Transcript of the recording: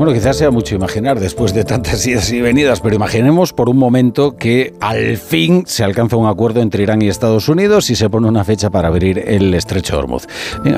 Bueno, quizás sea mucho imaginar después de tantas idas y venidas, pero imaginemos por un momento que al fin se alcanza un acuerdo entre Irán y Estados Unidos y se pone una fecha para abrir el estrecho de Hormuz. Venga,